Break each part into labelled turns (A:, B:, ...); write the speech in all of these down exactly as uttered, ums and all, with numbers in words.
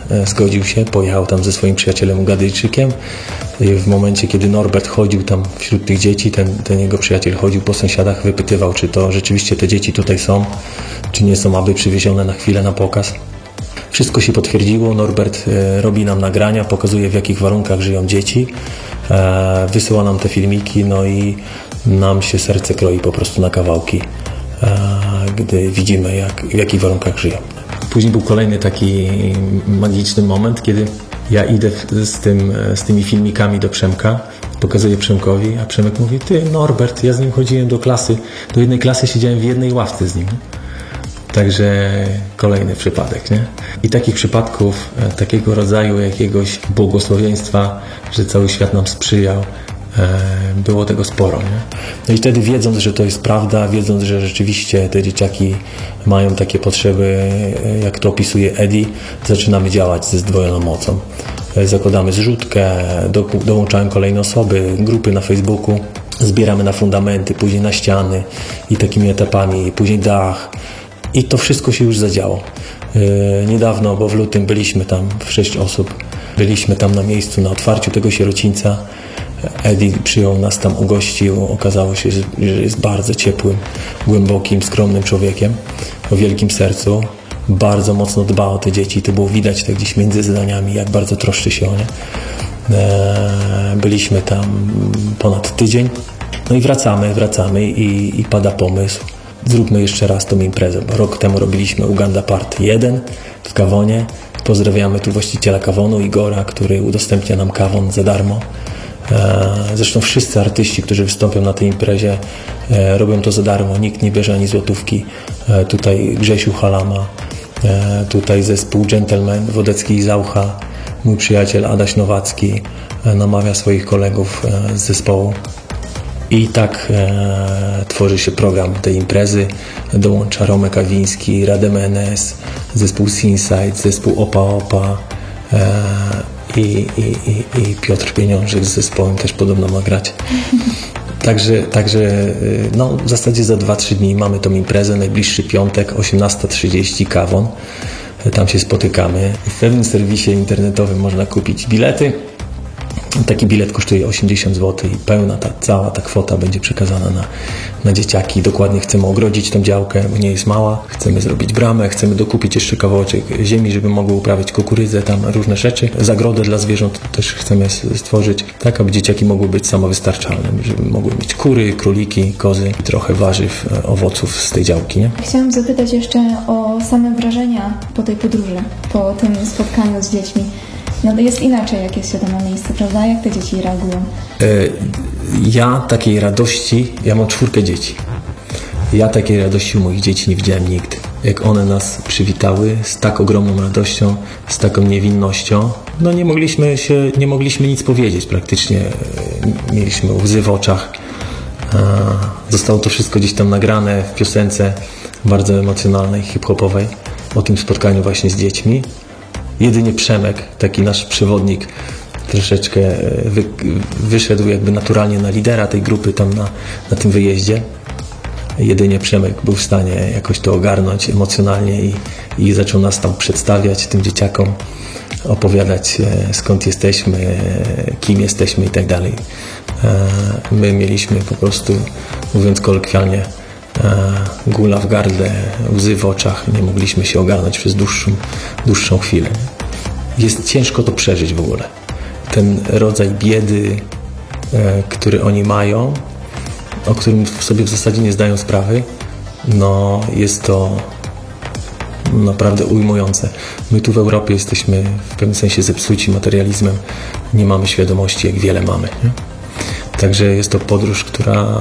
A: zgodził się, pojechał tam ze swoim przyjacielem Ugadyjczykiem. W momencie, kiedy Norbert chodził tam wśród tych dzieci, ten, ten jego przyjaciel chodził po sąsiadach, wypytywał, czy to rzeczywiście te dzieci tutaj są, czy nie są aby przywiezione na chwilę na pokaz. Wszystko się potwierdziło, Norbert e, robi nam nagrania, pokazuje w jakich warunkach żyją dzieci, e, wysyła nam te filmiki, no i nam się serce kroi po prostu na kawałki, e, gdy widzimy jak, w jakich warunkach żyją. Później był kolejny taki magiczny moment, kiedy ja idę z, tym, z tymi filmikami do Przemka, pokazuję Przemkowi, a Przemek mówi, ty Norbert, ja z nim chodziłem do klasy, do jednej klasy siedziałem w jednej ławce z nim. Także kolejny przypadek, nie? I takich przypadków, takiego rodzaju jakiegoś błogosławieństwa, że cały świat nam sprzyjał, było tego sporo, nie? No i wtedy wiedząc, że to jest prawda, wiedząc, że rzeczywiście te dzieciaki mają takie potrzeby, jak to opisuje Eddie, zaczynamy działać ze zdwojoną mocą. Zakładamy zrzutkę, do, dołączają kolejne osoby, grupy na Facebooku, zbieramy na fundamenty, później na ściany i takimi etapami, później dach. I to wszystko się już zadziało. Yy, niedawno, bo w lutym byliśmy tam w sześć osób, byliśmy tam na miejscu, na otwarciu tego sierocińca. Eddie przyjął nas tam, ugościł. Okazało się, że, że jest bardzo ciepłym, głębokim, skromnym człowiekiem o wielkim sercu. Bardzo mocno dba o te dzieci. To było widać tak gdzieś między zdaniami, jak bardzo troszczy się o nie. Yy, byliśmy tam ponad tydzień. No i wracamy, wracamy i, i pada pomysł. Zróbmy jeszcze raz tą imprezę, bo rok temu robiliśmy Uganda Part jeden w Kawonie. Pozdrawiamy tu właściciela Kawonu, Igora, który udostępnia nam Kawon za darmo. Zresztą wszyscy artyści, którzy wystąpią na tej imprezie, robią to za darmo. Nikt nie bierze ani złotówki. Tutaj Grzesiu Halama, tutaj zespół Gentleman, Wodecki i Zaucha, mój przyjaciel Adaś Nowacki namawia swoich kolegów z zespołu. I tak e, tworzy się program tej imprezy. Dołącza Romek Awiński, Radem N S, zespół Seaside, zespół Opa Opa e, i, i, i, i Piotr Pieniążek z zespołem też podobno ma grać. Także, także no, w zasadzie za dwa trzy dni mamy tą imprezę. Najbliższy piątek, osiemnasta trzydzieści, Kawon. Tam się spotykamy. W pewnym serwisie internetowym można kupić bilety. Taki bilet kosztuje osiemdziesiąt złotych i pełna ta cała ta kwota będzie przekazana na, na dzieciaki. Dokładnie chcemy ogrodzić tą działkę, bo nie jest mała. Chcemy zrobić bramę, chcemy dokupić jeszcze kawałeczek ziemi, żeby mogły uprawiać kukurydzę, tam różne rzeczy. Zagrodę dla zwierząt też chcemy stworzyć, tak aby dzieciaki mogły być samowystarczalne, żeby mogły mieć kury, króliki, kozy, trochę warzyw, owoców z tej działki, nie?
B: Chciałam zapytać jeszcze o same wrażenia po tej podróży, po tym spotkaniu z dziećmi. No to jest inaczej, jak jest się tam na miejscu, prawda? Jak te dzieci reagują?
A: Ja takiej radości, ja mam czwórkę dzieci. Ja takiej radości u moich dzieci nie widziałem nigdy. Jak one nas przywitały z tak ogromną radością, z taką niewinnością, no nie mogliśmy się, nie mogliśmy nic powiedzieć praktycznie. Mieliśmy łzy w oczach. Zostało to wszystko gdzieś tam nagrane w piosence bardzo emocjonalnej, hip-hopowej o tym spotkaniu właśnie z dziećmi. Jedynie Przemek, taki nasz przewodnik, troszeczkę wy, wyszedł jakby naturalnie na lidera tej grupy tam na, na tym wyjeździe. Jedynie Przemek był w stanie jakoś to ogarnąć emocjonalnie i, i zaczął nas tam przedstawiać tym dzieciakom, opowiadać skąd jesteśmy, kim jesteśmy i tak dalej. My mieliśmy po prostu, mówiąc kolokwialnie, gula w gardle, łzy w oczach, nie mogliśmy się ogarnąć przez dłuższą, dłuższą chwilę. Jest ciężko to przeżyć w ogóle. Ten rodzaj biedy, e, który oni mają, o którym sobie w zasadzie nie zdają sprawy, no jest to naprawdę ujmujące. My tu w Europie jesteśmy w pewnym sensie zepsuci materializmem, nie mamy świadomości, jak wiele mamy, nie? Także jest to podróż, która,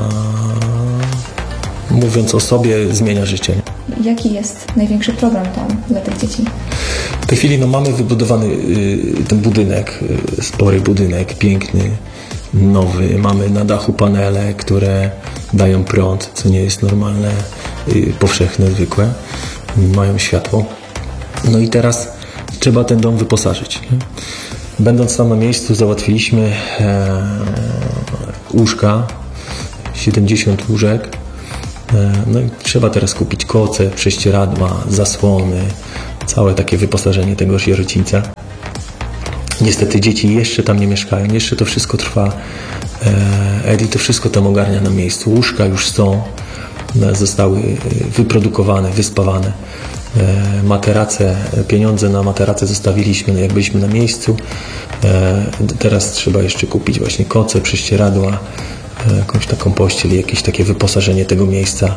A: mówiąc o sobie, zmienia życie.
B: Jaki jest największy problem tam dla tych dzieci?
A: W tej chwili no, mamy wybudowany y, ten budynek, y, spory budynek, piękny, nowy. Mamy na dachu panele, które dają prąd, co nie jest normalne, y, powszechne, zwykłe. Mają światło. No i teraz trzeba ten dom wyposażyć. Nie? Będąc tam na miejscu, załatwiliśmy e, łóżka, siedemdziesiąt łóżek. No i trzeba teraz kupić koce, prześcieradła, zasłony, całe takie wyposażenie tego sierocińca. Niestety dzieci jeszcze tam nie mieszkają, jeszcze to wszystko trwa. Edi to wszystko tam ogarnia na miejscu. Łóżka już są, zostały wyprodukowane, wyspawane. Materace, pieniądze na materace zostawiliśmy, jak byliśmy na miejscu. Teraz trzeba jeszcze kupić właśnie koce, prześcieradła, jakąś taką pościel, jakieś takie wyposażenie tego miejsca.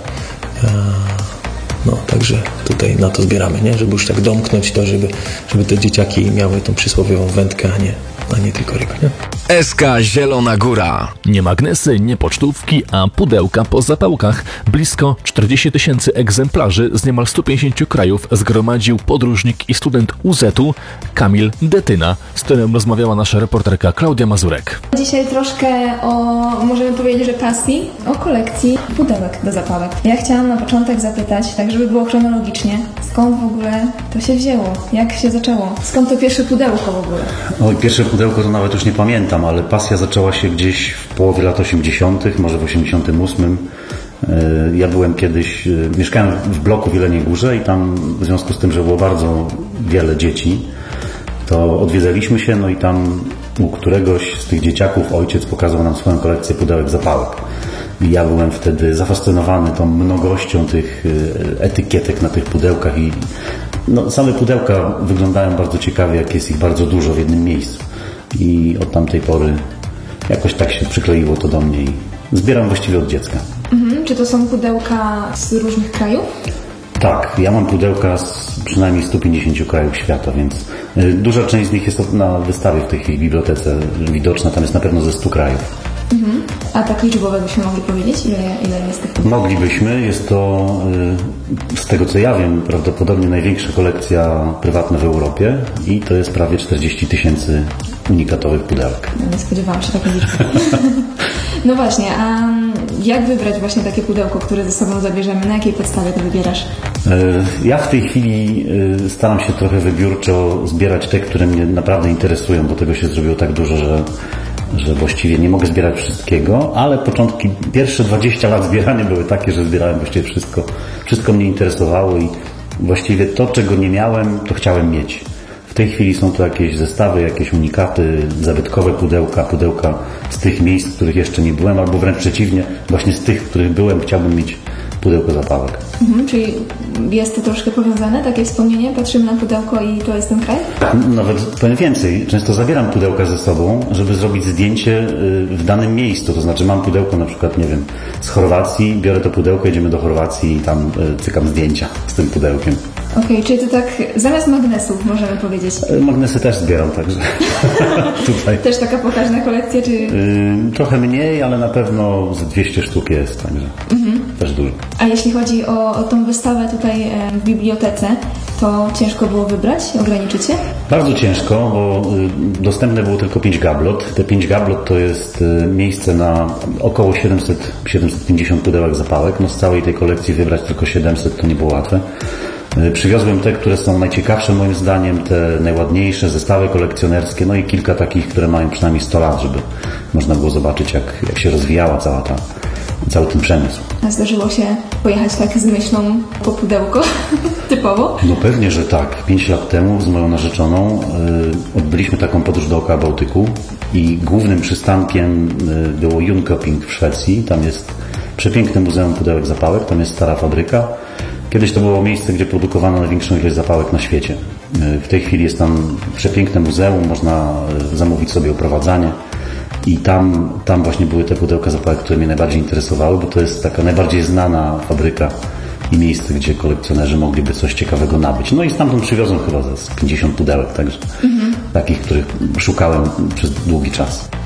A: No, także tutaj na to zbieramy, nie? Żeby już tak domknąć to, żeby, żeby te dzieciaki miały tą przysłowiową wędkę, a nie, a nie tylko rybę, nie?
C: S K Zielona Góra.
D: Nie magnesy, nie pocztówki, a pudełka po zapałkach. Blisko czterdzieści tysięcy egzemplarzy z niemal stu pięćdziesięciu krajów zgromadził podróżnik i student U Z u Kamil Detyna, z którym rozmawiała nasza reporterka Klaudia Mazurek.
B: Dzisiaj troszkę o, możemy powiedzieć, że pasji, o kolekcji pudełek do zapałek. Ja chciałam na początek zapytać, tak żeby było chronologicznie, skąd w ogóle to się wzięło? Jak się zaczęło? Skąd to pierwsze pudełko w ogóle?
E: Oj, pierwsze pudełko to nawet już nie pamiętam, ale pasja zaczęła się gdzieś w połowie lat osiemdziesiątych, może w osiemdziesiątym ósmym. Ja byłem kiedyś, mieszkałem w bloku w Jeleniej Górze i tam w związku z tym, że było bardzo wiele dzieci, to odwiedzaliśmy się, no i tam u któregoś z tych dzieciaków ojciec pokazał nam swoją kolekcję pudełek zapałek. I ja byłem wtedy zafascynowany tą mnogością tych etykietek na tych pudełkach i no, same pudełka wyglądają bardzo ciekawie, jak jest ich bardzo dużo w jednym miejscu. I od tamtej pory jakoś tak się przykleiło to do mnie i zbieram właściwie od dziecka.
B: Mhm. Czy to są pudełka z różnych krajów?
E: Tak, ja mam pudełka z przynajmniej stu pięćdziesięciu krajów świata, więc y, duża część z nich jest na wystawie w tej chwili w bibliotece widoczna, tam jest na pewno ze stu krajów.
B: Mhm. A tak liczbowo byśmy mogli powiedzieć, ile, ile jest tych pudełek?
E: Moglibyśmy, jest to y, z tego co ja wiem prawdopodobnie największa kolekcja prywatna w Europie i to jest prawie czterdzieści tysięcy unikatowych pudełek.
B: No, nie spodziewałam się takiej liczby. No właśnie, a jak wybrać właśnie takie pudełko, które ze sobą zabierzemy? Na jakiej podstawie to wybierasz?
E: Ja w tej chwili staram się trochę wybiórczo zbierać te, które mnie naprawdę interesują, bo tego się zrobiło tak dużo, że, że właściwie nie mogę zbierać wszystkiego, ale początki, pierwsze dwadzieścia lat zbierania były takie, że zbierałem właściwie wszystko. Wszystko mnie interesowało i właściwie to, czego nie miałem, to chciałem mieć. W tej chwili są to jakieś zestawy, jakieś unikaty, zabytkowe pudełka, pudełka z tych miejsc, w których jeszcze nie byłem, albo wręcz przeciwnie, właśnie z tych, w których byłem, chciałbym mieć pudełko zapałek.
B: Mhm, czyli jest to troszkę powiązane, takie wspomnienie? Patrzymy na pudełko i to jest ten kraj?
E: Nawet powiem więcej, często zabieram pudełka ze sobą, żeby zrobić zdjęcie w danym miejscu, to znaczy mam pudełko na przykład, nie wiem, z Chorwacji, biorę to pudełko, jedziemy do Chorwacji i tam cykam zdjęcia z tym pudełkiem.
B: Okej, okay, czyli to tak zamiast magnesów możemy powiedzieć.
E: Magnesy też zbieram, także tutaj.
B: Też taka pokaźna kolekcja, czy... Yy,
E: trochę mniej, ale na pewno z dwieście sztuk jest, także mhm. też dużo.
B: A jeśli chodzi o, o tą wystawę tutaj w bibliotece, to ciężko było wybrać, ograniczyć się?
E: Bardzo ciężko, bo dostępne było tylko pięć gablot. Te pięć gablot to jest miejsce na około siedemset do siedemset pięćdziesięciu pudełek zapałek. No z całej tej kolekcji wybrać tylko siedemset to nie było łatwe. Przywiozłem te, które są najciekawsze moim zdaniem, te najładniejsze, zestawy kolekcjonerskie, no i kilka takich, które mają przynajmniej sto lat, żeby można było zobaczyć, jak, jak się rozwijała cała ta, cały ten przemysł.
B: A zdarzyło się pojechać tak z myślą po pudełko typowo?
E: No pewnie, że tak. Pięć lat temu z moją narzeczoną y, odbyliśmy taką podróż dookoła Bałtyku i głównym przystankiem y, było Jönköping w Szwecji. Tam jest przepiękne Muzeum Pudełek Zapałek, tam jest stara fabryka. Kiedyś to było miejsce, gdzie produkowano największą ilość zapałek na świecie. W tej chwili jest tam przepiękne muzeum, można zamówić sobie oprowadzanie i tam, tam właśnie były te pudełka zapałek, które mnie najbardziej interesowały, bo to jest taka najbardziej znana fabryka i miejsce, gdzie kolekcjonerzy mogliby coś ciekawego nabyć. No i stamtąd przywiozłem chyba z pięćdziesiąt pudełek, także mhm. takich, których szukałem przez długi czas.